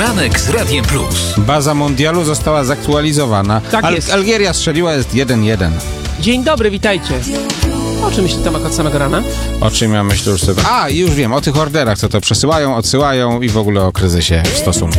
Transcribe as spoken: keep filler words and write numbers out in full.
Poranek z Radiem Plus. Baza mundialu została zaktualizowana. Tak Al- jest. Algieria strzeliła, jest jeden jeden. Dzień dobry, witajcie. O czym myśli Tomek od samego rana? O czym ja myślę już sobie... A, już wiem, o tych orderach, co to przesyłają, odsyłają i w ogóle o kryzysie w stosunkach.